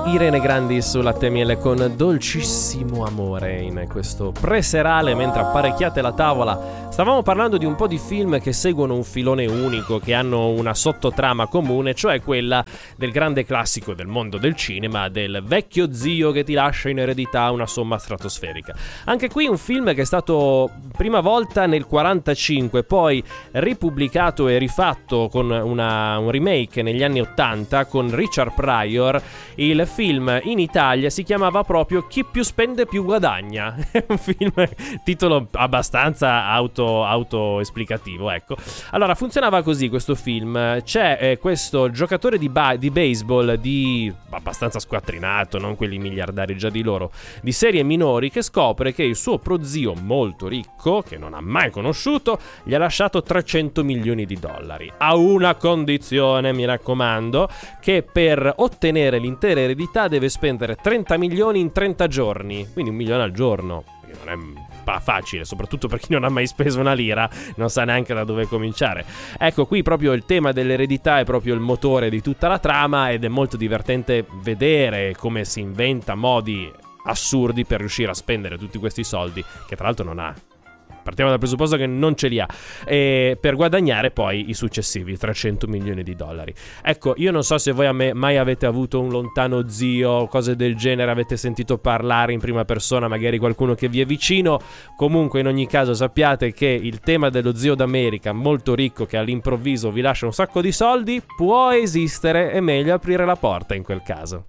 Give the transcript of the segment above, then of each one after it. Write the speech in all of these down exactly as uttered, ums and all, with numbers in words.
Irene Grandi su Latte e Miele con Dolcissimo Amore in questo preserale. Mentre apparecchiate la tavola stavamo parlando di un po' di film che seguono un filone unico, che hanno una sottotrama comune, cioè quella del grande classico del mondo del cinema, del vecchio zio che ti lascia in eredità una somma stratosferica. Anche qui un film che è stato prima volta nel quarantacinque, poi ripubblicato e rifatto con una, un remake negli anni ottanta con Richard Pryor. Il film in Italia si chiamava proprio Chi più spende più guadagna. È un film, titolo abbastanza auto, autoesplicativo, ecco. Allora, funzionava così questo film. C'è eh, questo giocatore di, ba- di baseball di abbastanza squattrinato, non quelli miliardari già di loro, di serie minori, che scopre che il suo prozio molto ricco, che non ha mai conosciuto, gli ha lasciato trecento milioni di dollari. A una condizione, mi raccomando, che per ottenere l'intera eredità deve spendere trenta milioni in trenta giorni, quindi un milione al giorno, che non è facile, soprattutto per chi non ha mai speso una lira, non sa neanche da dove cominciare. Ecco, qui proprio il tema dell'eredità è proprio il motore di tutta la trama, ed è molto divertente vedere come si inventa modi assurdi per riuscire a spendere tutti questi soldi, che tra l'altro non ha. Partiamo dal presupposto che non ce li ha, e per guadagnare poi i successivi trecento milioni di dollari. Ecco, io non so se voi a me mai avete avuto un lontano zio, cose del genere, avete sentito parlare in prima persona, magari qualcuno che vi è vicino. Comunque, in ogni caso, sappiate che il tema dello zio d'America molto ricco che all'improvviso vi lascia un sacco di soldi può esistere, è meglio aprire la porta in quel caso.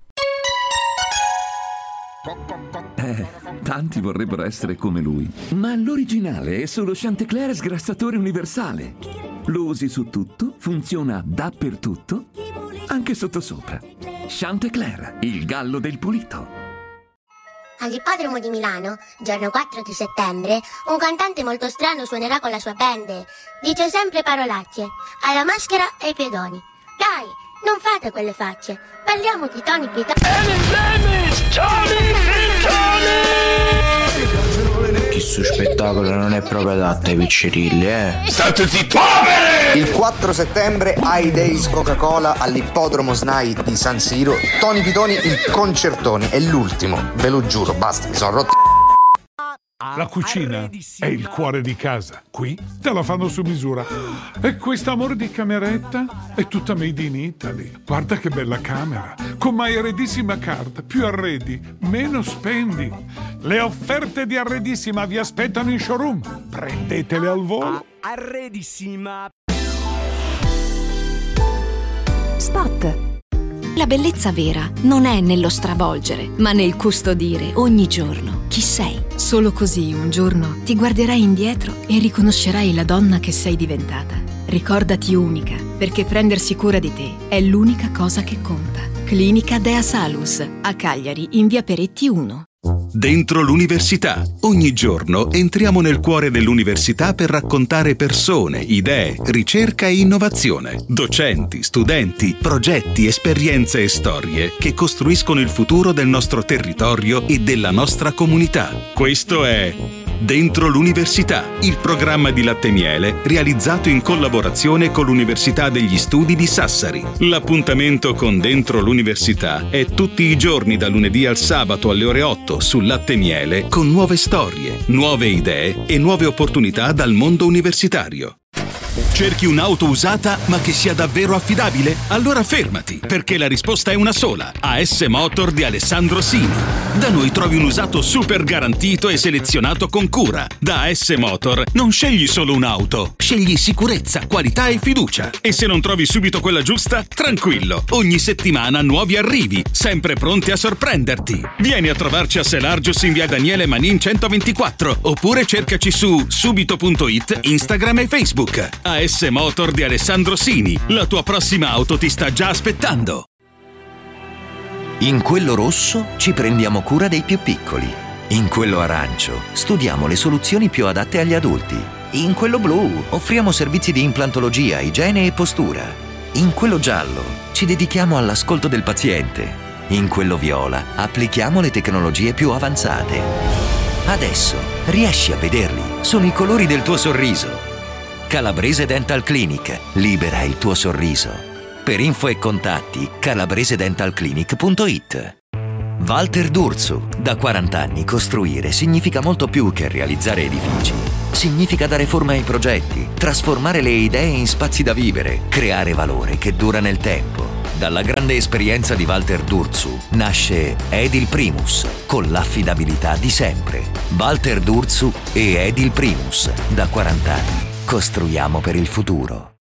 Eh, tanti vorrebbero essere come lui, ma l'originale è solo Chantecler sgrassatore universale. Lo usi su tutto, funziona dappertutto, anche sottosopra. Chantecler, il gallo del pulito. All'ippodromo di Milano, giorno quattro di settembre, un cantante molto strano suonerà con la sua band. Dice sempre parolacce, alla maschera e ai pedoni. Dai, non fate quelle facce, parliamo di Tony Pitani. Questo spettacolo non è proprio adatto ai piccirilli, eh. State zitti, poveri! Il quattro settembre ai Days Coca-Cola all'ippodromo S N A I di San Siro, Tony Pitoni il concertone, è l'ultimo, ve lo giuro, basta, mi sono rotti. La cucina è il cuore di casa. Qui te la fanno su misura. E quest'amore di cameretta è tutta made in Italy. Guarda che bella camera. Con My Arredissima Card. Più arredi, meno spendi. Le offerte di Arredissima vi aspettano in showroom. Prendetele al volo. Arredissima. Spot. La bellezza vera non è nello stravolgere, ma nel custodire ogni giorno chi sei. Solo così un giorno ti guarderai indietro e riconoscerai la donna che sei diventata. Ricordati unica, perché prendersi cura di te è l'unica cosa che conta. Clinica Dea Salus, a Cagliari, in via Peretti uno. Dentro l'università. Ogni giorno entriamo nel cuore dell'università per raccontare persone, idee, ricerca e innovazione. Docenti, studenti, progetti, esperienze e storie che costruiscono il futuro del nostro territorio e della nostra comunità. Questo è Dentro l'università, il programma di Latte e Miele realizzato in collaborazione con l'Università degli Studi di Sassari. L'appuntamento con Dentro l'università è tutti i giorni da lunedì al sabato alle ore otto su Latte e Miele, con nuove storie, nuove idee e nuove opportunità dal mondo universitario. Cerchi un'auto usata ma che sia davvero affidabile? Allora fermati, perché la risposta è una sola. A S Motor di Alessandro Sini. Da noi trovi un usato super garantito e selezionato con cura. Da A S Motor non scegli solo un'auto, scegli sicurezza, qualità e fiducia. E se non trovi subito quella giusta, tranquillo, ogni settimana nuovi arrivi, sempre pronti a sorprenderti. Vieni a trovarci a Selargius in via Daniele Manin centoventiquattro, oppure cercaci su subito punto it, Instagram e Facebook. A S Motor di Alessandro Sini, la tua prossima auto ti sta già aspettando. In quello rosso ci prendiamo cura dei più piccoli. In quello arancio studiamo le soluzioni più adatte agli adulti. In quello blu offriamo servizi di implantologia, igiene e postura. In quello giallo ci dedichiamo all'ascolto del paziente. In quello viola applichiamo le tecnologie più avanzate. Adesso riesci a vederli, sono i colori del tuo sorriso. Calabrese Dental Clinic, libera il tuo sorriso. Per info e contatti calabrese dental clinic punto it. Walter D'Urso. Da quaranta anni costruire significa molto più che realizzare edifici. Significa dare forma ai progetti, trasformare le idee in spazi da vivere, creare valore che dura nel tempo. Dalla grande esperienza di Walter D'Urso nasce Edil Primus, con l'affidabilità di sempre. Walter D'Urso e Edil Primus. Da quaranta anni costruiamo per il futuro.